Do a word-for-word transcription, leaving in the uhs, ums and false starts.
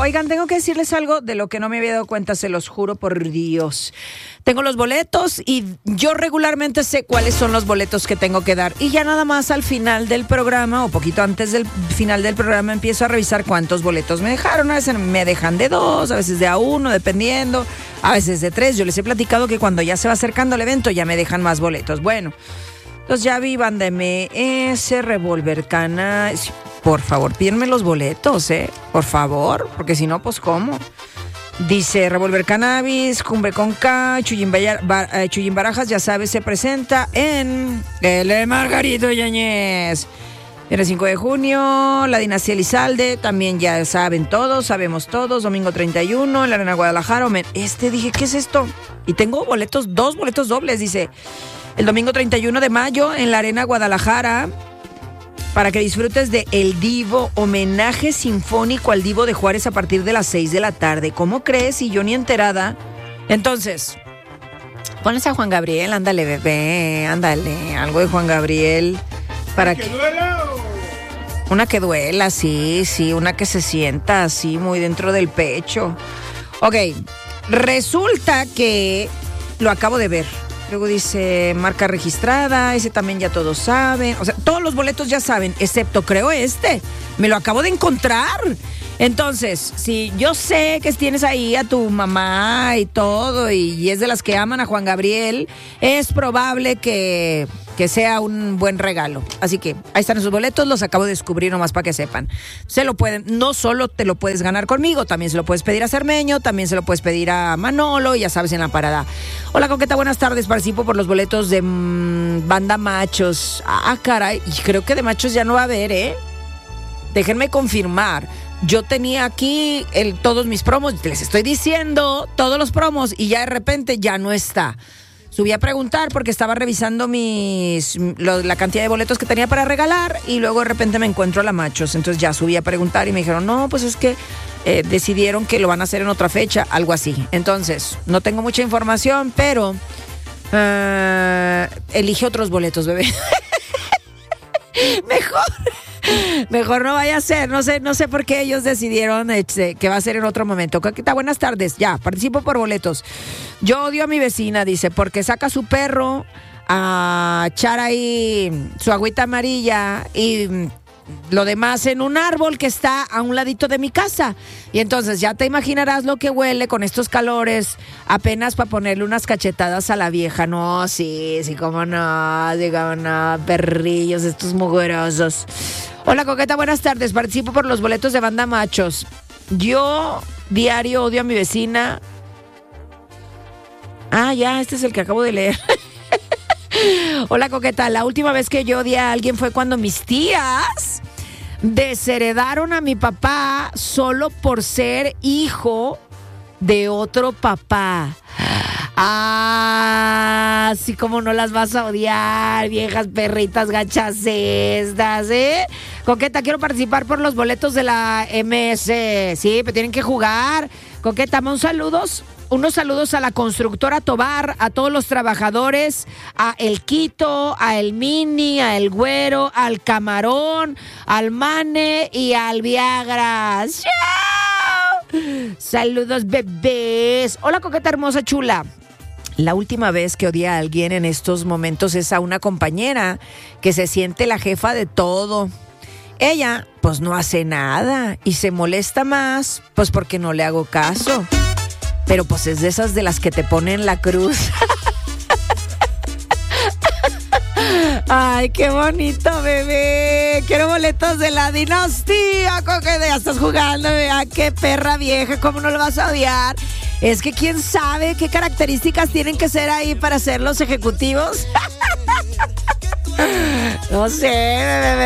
Oigan, tengo que decirles algo de lo que no me había dado cuenta, se los juro por Dios. Tengo los boletos y yo regularmente sé cuáles son los boletos que tengo que dar. Y ya nada más al final del programa, o poquito antes del final del programa, empiezo a revisar cuántos boletos me dejaron. A veces me dejan de dos, a veces de a uno, dependiendo. A veces de tres. Yo les he platicado que cuando ya se va acercando el evento ya me dejan más boletos. Bueno, entonces ya vi Banda M S, Revolver Cana. Por favor, pídenme los boletos, ¿eh? Por favor, porque si no, pues ¿cómo? Dice Revolver Cannabis, Cumbre con K, Chuyín, Bar, eh, Chuyín Barajas, ya sabes, se presenta en el Margarito Yáñez. El cinco de junio, la Dinastía Elizalde, también ya saben todos, sabemos todos, domingo treinta y uno, en la Arena Guadalajara. Este, dije, ¿qué es esto? Y tengo boletos, dos boletos dobles, dice. El domingo treinta y uno de mayo, en la Arena Guadalajara, para que disfrutes de El Divo, homenaje sinfónico al Divo de Juárez a partir de las seis de la tarde. ¿Cómo crees? Y yo ni enterada. Entonces, pones a Juan Gabriel, ándale, bebé, ándale, algo de Juan Gabriel. Para que, que duela. Una que duela, sí, sí, una que se sienta así muy dentro del pecho. Ok, resulta que lo acabo de ver. Luego dice marca registrada, ese también ya todos saben. O sea, todos los boletos ya saben, excepto creo este. Me lo acabo de encontrar. Entonces, si yo sé que tienes ahí a tu mamá y todo, y, y es de las que aman a Juan Gabriel, es probable que, que sea un buen regalo. Así que ahí están esos boletos, los acabo de descubrir nomás para que sepan. Se lo pueden, no solo te lo puedes ganar conmigo, también se lo puedes pedir a Cermeño, también se lo puedes pedir a Manolo, ya sabes, en la parada. Hola, Coqueta, buenas tardes, participo por los boletos de mmm, Banda Machos. Ah, caray, y creo que de Machos ya no va a haber, ¿eh? Déjenme confirmar. Yo tenía aquí el, todos mis promos, les estoy diciendo todos los promos y ya de repente ya no está. Subí a preguntar porque estaba revisando mis lo, la cantidad de boletos que tenía para regalar y luego de repente me encuentro a la Machos. Entonces ya subí a preguntar y me dijeron, no, pues es que eh, decidieron que lo van a hacer en otra fecha, algo así. Entonces, no tengo mucha información, pero uh, elige otros boletos, bebé. Mejor. Mejor no vaya a ser, no sé, no sé por qué ellos decidieron este, que va a ser en otro momento. Coqueta, buenas tardes, ya, participo por boletos. Yo odio a mi vecina, dice, porque saca a su perro a echar ahí su agüita amarilla y lo demás en un árbol que está a un ladito de mi casa. Y entonces ya te imaginarás lo que huele con estos calores, apenas para ponerle unas cachetadas a la vieja. No, sí, sí, cómo no, digamos, no, perrillos, estos mugrosos. Hola, Coqueta, buenas tardes, participo por los boletos de Banda Machos. Yo diario odio a mi vecina. Ah, ya, este es el que acabo de leer. Hola, Coqueta, la última vez que yo odié a alguien fue cuando mis tías desheredaron a mi papá solo por ser hijo de otro papá. Ah, sí, como no las vas a odiar, viejas perritas gachas estas, ¿eh? Coqueta, quiero participar por los boletos de la M S. Sí, pero tienen que jugar. Coqueta, un saludos. Unos saludos a la constructora Tobar, a todos los trabajadores, a El Quito, a El Mini, a El Güero, al Camarón, al Mane y al Viagra. ¡Chao! Saludos, bebés. Hola, Coqueta hermosa chula. La última vez que odié a alguien en estos momentos es a una compañera que se siente la jefa de todo. Ella, pues no hace nada y se molesta más, pues porque no le hago caso. Pero pues es de esas de las que te ponen la cruz. Ay, qué bonito, bebé. Quiero boletos de la dinastía. Coqueta, ya estás jugando, vea, qué perra vieja, ¿cómo no lo vas a odiar? Es que quién sabe qué características tienen que ser ahí para ser los ejecutivos. No sé, bebé.